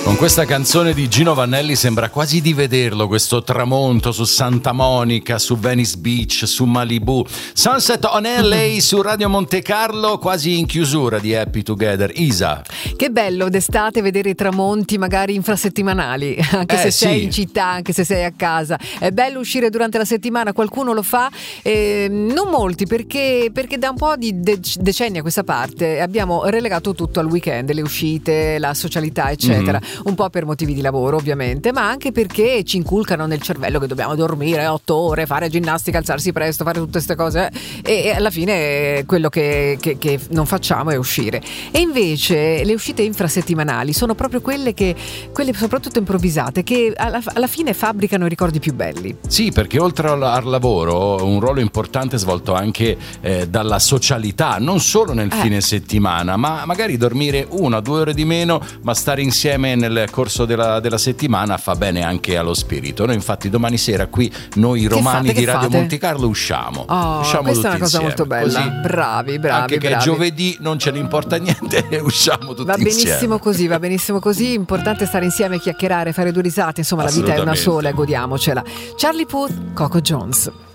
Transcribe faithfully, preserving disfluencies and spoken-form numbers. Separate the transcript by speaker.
Speaker 1: Con questa canzone di Gino Vannelli sembra quasi di vederlo, questo tramonto su Santa Monica, su Venice Beach, su Malibu. Sunset on L A su Radio Monte Carlo, quasi in chiusura di Happy Together. Isa.
Speaker 2: Che bello d'estate vedere i tramonti magari infrasettimanali, anche
Speaker 1: Eh,
Speaker 2: se sei
Speaker 1: sì.
Speaker 2: in città, anche se sei a casa. È bello uscire durante la settimana, qualcuno lo fa, eh, non molti, perché, perché da un po' di de- decenni a questa parte abbiamo relegato tutto al weekend, le uscite, la socialità, eccetera.
Speaker 1: Mm-hmm.
Speaker 2: Un po' per motivi di lavoro ovviamente, ma anche perché ci inculcano nel cervello che dobbiamo dormire otto ore, fare ginnastica, alzarsi presto, fare tutte queste cose, e, e alla fine quello che, che, che non facciamo è uscire. E invece le uscite infrasettimanali sono proprio quelle che, quelle soprattutto improvvisate, che alla, alla fine fabbricano i ricordi più belli.
Speaker 1: Sì, perché oltre al, al lavoro un ruolo importante è svolto anche eh, dalla socialità, non solo nel
Speaker 2: Eh.
Speaker 1: fine settimana, ma magari dormire una o due ore di meno, ma stare insieme nel corso della, della settimana fa bene anche allo spirito. Noi infatti domani sera qui, noi romani
Speaker 2: fate,
Speaker 1: di
Speaker 2: che
Speaker 1: Radio
Speaker 2: fate?
Speaker 1: Monte Carlo usciamo.
Speaker 2: Oh,
Speaker 1: usciamo
Speaker 2: questa è una
Speaker 1: tutti
Speaker 2: cosa
Speaker 1: insieme.
Speaker 2: molto bella.
Speaker 1: Così,
Speaker 2: Bravi, bravi,
Speaker 1: anche che è
Speaker 2: bravi.
Speaker 1: giovedì non ce ne importa niente e usciamo tutti
Speaker 2: Va benissimo
Speaker 1: insieme.
Speaker 2: così, va benissimo così. Importante stare insieme, chiacchierare, fare due risate. Insomma, la vita è una
Speaker 1: Assolutamente.
Speaker 2: sola e godiamocela. Charlie Puth, Coco Jones.